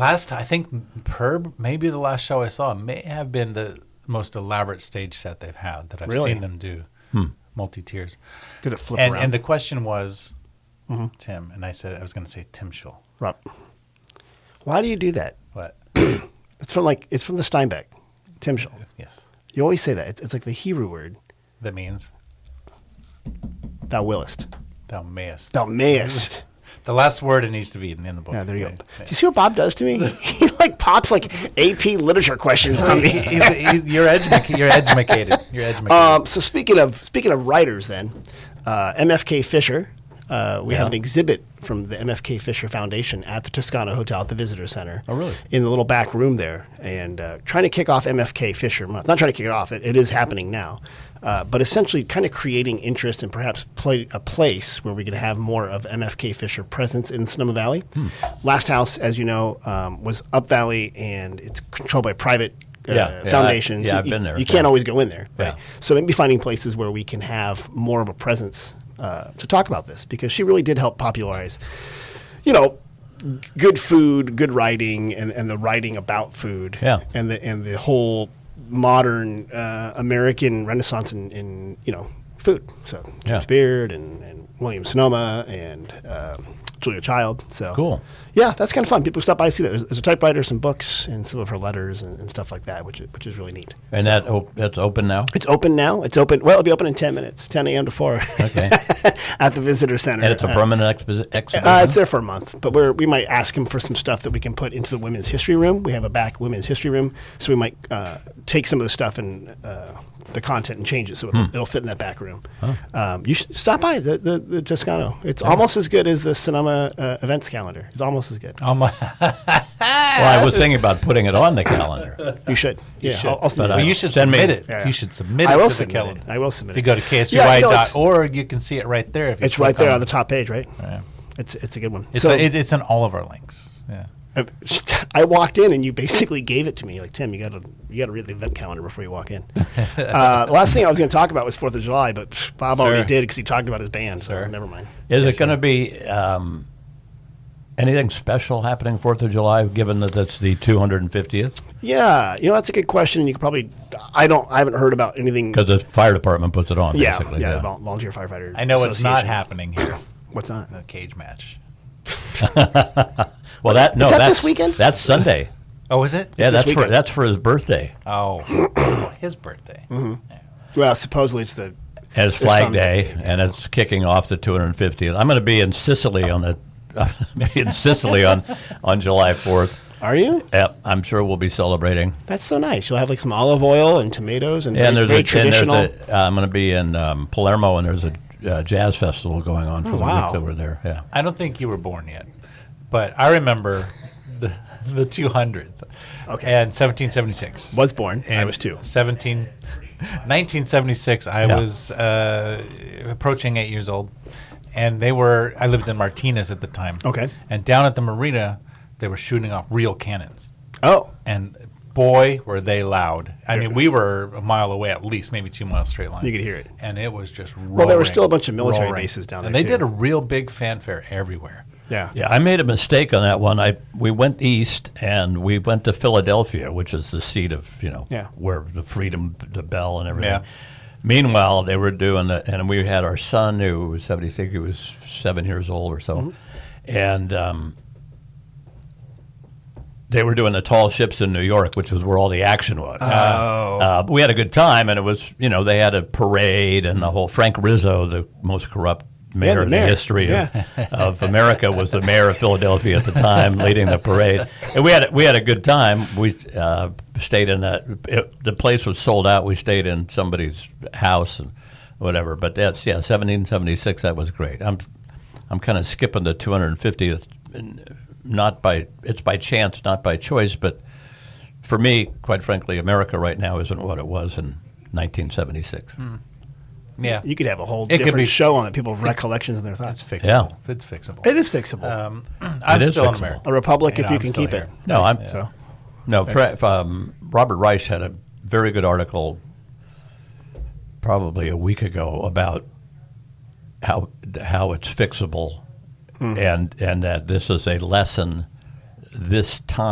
I think Perb, maybe the last show I saw, may have been the most elaborate stage set they've had that I've Really? seen them do. Multi-tiers. Did it flip And around? the question was, Tim, and I said I was going to say Tim Schul. Rob, why do you do that? What? It's from the Steinbeck, Tim Schul. Yes. You always say that. It's like the Hebrew word. That means Thou willest. thou mayest. Thou mayest. The last word it needs to be in the book. Yeah, there you go. Do you see what Bob does to me? He pops AP literature questions on me. You're educated. You're educated. So speaking of writers, then MFK Fisher, we have an exhibit from the MFK Fisher Foundation at the Toscana Hotel at the Visitor Center. Oh, really? In the little back room there, and trying to kick off MFK Fisher Month. Not trying to kick it off; it is happening now. But essentially, kind of creating interest and perhaps a place where we can have more of MFK Fisher presence in Sonoma Valley. Last house, as you know, was Up Valley, and it's controlled by private foundations. I've been there. You can't always go in there, right? Yeah. So maybe finding places where we can have more of a presence to talk about this, because she really did help popularize, good food, good writing, and the writing about food, and the whole modern American Renaissance in food. So James Beard and William Sonoma and Julia Child. So cool. Yeah, that's kind of fun. People stop by, see that. There's a typewriter, some books, and some of her letters and stuff like that, which is really neat. And that's open now? It's open now. It's open. Well, it'll be open in 10 minutes, 10 a.m. to 4 Okay. at the Visitor Center. And it's a permanent exhibition? It's there for a month, but we might ask him for some stuff that we can put into the Women's History Room. We have a back Women's History Room, so we might take some of the stuff and the content and change it so it'll fit in that back room. You should stop by the Toscano. It's almost as good as the Sonoma events calendar. It's almost as good. Well, I was thinking about putting it on the calendar. You should. Yeah, should. I'll submit it. You should Send me- submit it. Yeah. You should submit I it will to the submit calendar. it. I will submit If it. you go to ksui.org, you can see it right there. If you It's click right there on on the top page, right? Yeah. It's a good one. It's So- it's in all of our links. Yeah. I walked in and you basically gave it to me. Like, Tim, you got to read the event calendar before you walk in. The last thing I was going to talk about was 4th of July, but Bob already did because he talked about his band. So never mind. Is it going to be anything special happening 4th of July, given that that's the 250th? Yeah, that's a good question. You could probably. I haven't heard about anything. Because the fire department puts it on. Yeah, basically. Volunteer Firefighter. I know it's not Association. happening here. What's not? The cage match. Well, that that's this weekend? That's Sunday. Oh, is it? Yeah, this that's weekend. for his birthday. Oh, his birthday. Mm-hmm. Well, supposedly it's the. And it's Flag Day, and it's kicking off the 250th. I'm going to be in Sicily on July 4th. Are you? Yep, I'm sure we'll be celebrating. That's so nice. You'll have some olive oil and tomatoes and And very traditional. I'm going to be in Palermo, and there's a jazz festival going on for the week that we're there. Yeah. I don't think you were born yet, but I remember the 200th. Okay. And 1776. Was born. And I was too. 1976. I was approaching 8 years old, and I lived in Martinez at the time. Okay. And down at the marina, they were shooting off real cannons. Oh. And boy, were they loud. I mean, we were a mile away at least, maybe 2 miles straight line. You could hear it. And it was just roaring. Well, there were still a bunch of military bases down there, and they too. did a real big fanfare everywhere. Yeah. Yeah, I made a mistake on that one. We went east, and we went to Philadelphia, which is the seat of, where the Freedom, the Bell, and everything. Yeah. Meanwhile, they were doing and we had our son who was 70, I think he was 7 years old or so, and they were doing the tall ships in New York, which was where all the action was. But we had a good time, and it was, they had a parade, and the whole Frank Rizzo, the most corrupt mayor in the history of America, was the mayor of Philadelphia at the time, leading the parade. And we had a good time. We stayed in the place was sold out. We stayed in somebody's house and whatever. But that's 1776. That was great. I'm kind of skipping the 250th. It's by chance, not by choice. But for me, quite frankly, America right now isn't what it was in 1976. Yeah, you could have a whole different show on it. People have recollections and their thoughts. It's fixable. Yeah. It's fixable. It is fixable. I'm still in America. A republic, if you can keep it. No, Robert Reich had a very good article probably a week ago about how it's fixable, and that this is a lesson this time.